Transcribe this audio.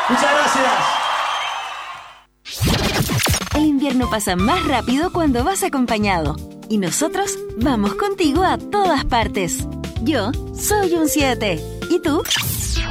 Muchas gracias. El invierno pasa más rápido cuando vas acompañado. Y nosotros vamos contigo a todas partes. Yo soy un 7. ¿Y tú?